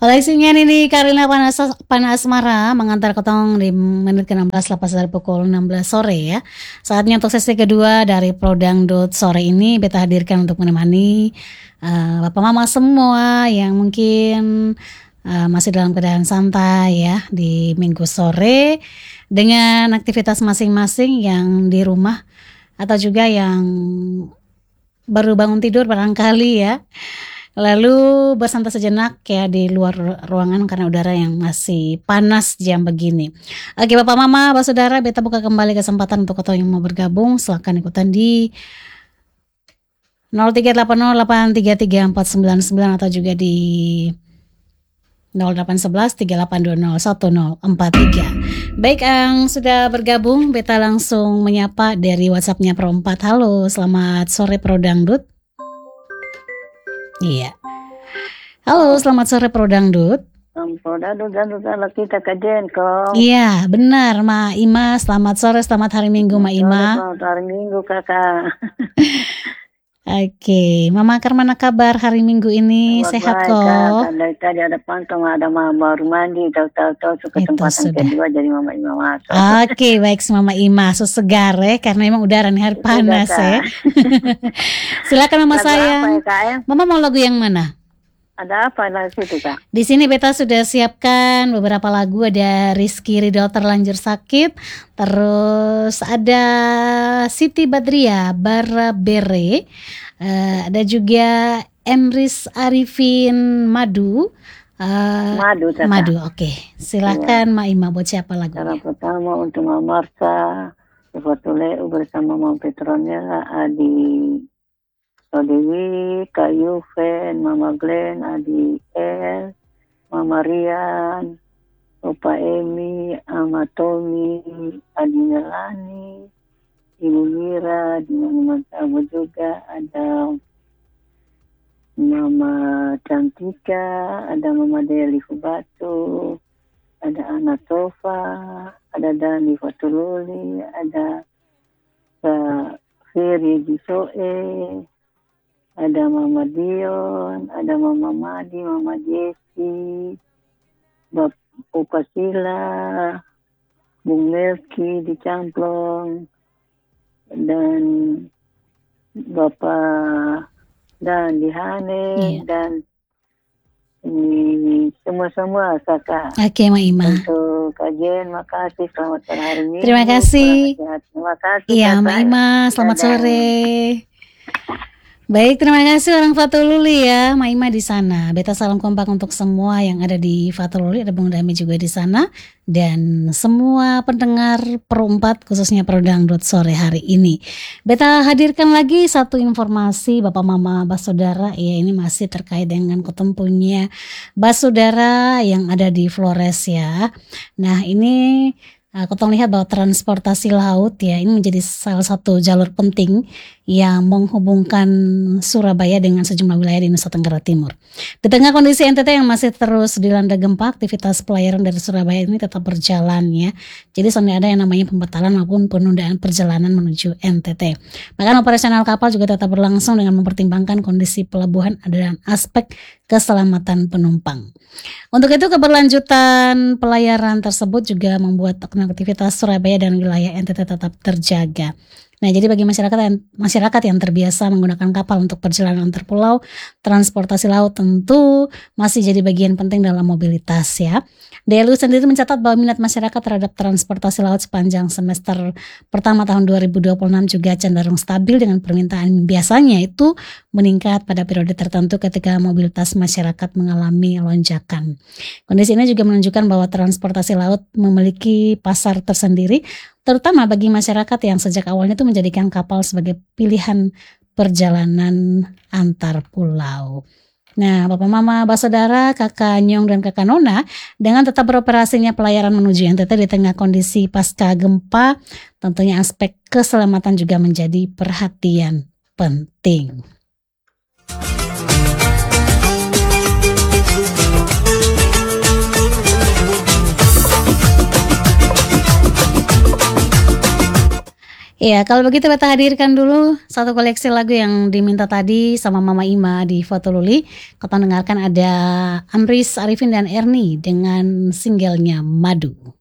Koleksinya ini Karina Panasmara mengantar kotong di menit ke-16 lepas dari pukul 16 sore ya. Saatnya untuk sesi kedua dari Prodangdut sore ini beta hadirkan untuk menemani Bapak Mama semua yang mungkin masih dalam keadaan santai ya di minggu sore dengan aktivitas masing-masing yang di rumah atau juga yang baru bangun tidur barangkali ya. Lalu bersantai sejenak ya di luar ruangan karena udara yang masih panas jam begini. Oke Bapak Mama, Bapak Saudara, beta buka kembali kesempatan untuk kau yang mau bergabung. Silakan ikutan di 0380833499 atau juga di 081138201043. Baik, yang sudah bergabung, beta langsung menyapa dari WhatsApp-nya Pro 4. Halo, selamat sore Pro Dangdut. Iya. Halo, selamat sore Pro Dangdut. Dangdut kita kajian kok. Iya, benar Ma Ima. Selamat sore, selamat hari Minggu Ma Ima. Selamat hari Minggu kakak. Oke, Mama Karmana kabar hari Minggu ini? Sehat kok? Dari tadi ada pantong, ada mama baru mandi, tahu-tahu suka kesempatan kedua jadi Mama Ima masuk. Oke, baik Mama Ima, segar ya, karena emang udara nih hari panas ya. Silakan Mama saya. Mama mau lagu yang mana? Ada apa lagu itu Kak? Di sini beta sudah siapkan beberapa lagu, ada Rizky Ridho Terlanjur Sakit, terus ada Siti Badriah Bara Bere, ada juga Emrys Arifin Madu. Madu, oke. Silakan Ma Ima, buat siapa lagu? Yang pertama untuk Mama Marsa, Fatuleu bersama Mama Petronella, Adi Dewi, Kak Yuven, Mama Glenn, Adi El, Mama Rian, Opa Emi, Ama Tommy, Adi Melani, Ibu Mira, di Mama Tabu juga, ada Mama Cantika, ada Mama Deli Fubatu, ada Ana Tofa, ada Dani Fatululi, ada Kak Firi Disoe, ada Mama Dion, ada Mama Madi, Mama Jesi, Bapak Upasila, Bung Melki di Camplong, dan Bapak dan di Hane, dan ini semua kakak. Oke Ma Ima. Untuk kajian, makasih, selamat hari Minggu. Terima kasih. Terima kasih. Iya Ma Ima, selamat sore. Baik, terima kasih orang Fatululi ya, Ma Ima di sana. Beta salam kompak untuk semua yang ada di Fatululi, ada Bung Dami juga di sana, dan semua pendengar Pro 4 khususnya Pro Dangdut sore hari ini. Beta hadirkan lagi satu informasi Bapak Mama Bas Saudara, ya ini masih terkait dengan ketempunya Bas Saudara yang ada di Flores ya. Nah ini Kotong lihat bahwa transportasi laut ya ini menjadi salah satu jalur penting yang menghubungkan Surabaya dengan sejumlah wilayah di Nusa Tenggara Timur. Di tengah kondisi NTT yang masih terus dilanda gempa, aktivitas pelayaran dari Surabaya ini tetap berjalan ya. Jadi sampai ada yang namanya pembatalan maupun penundaan perjalanan menuju NTT. Bahkan operasional kapal juga tetap berlangsung dengan mempertimbangkan kondisi pelabuhan dan aspek keselamatan penumpang. Untuk itu keberlanjutan pelayaran tersebut juga membuat aktivitas Surabaya dan wilayah NTT tetap terjaga. Nah, jadi bagi masyarakat yang terbiasa menggunakan kapal untuk perjalanan antar pulau, transportasi laut tentu masih jadi bagian penting dalam mobilitas ya. DLU sendiri mencatat bahwa minat masyarakat terhadap transportasi laut sepanjang semester pertama tahun 2026 juga cenderung stabil dengan permintaan biasanya itu meningkat pada periode tertentu ketika mobilitas masyarakat mengalami lonjakan. Kondisi ini juga menunjukkan bahwa transportasi laut memiliki pasar tersendiri, terutama bagi masyarakat yang sejak awalnya itu menjadikan kapal sebagai pilihan perjalanan antar pulau. Nah, Bapak Mama, Bapak Saudara, Kakak Nyong dan Kakak Nona, dengan tetap beroperasinya pelayaran menuju NTT di tengah kondisi pasca gempa, tentunya aspek keselamatan juga menjadi perhatian penting. Iya, kalau begitu Beta hadirkan dulu satu koleksi lagu yang diminta tadi sama Mama Ima di Foto Luli. Kita dengarkan ada Amris, Arifin dan Erni dengan singlenya Madu.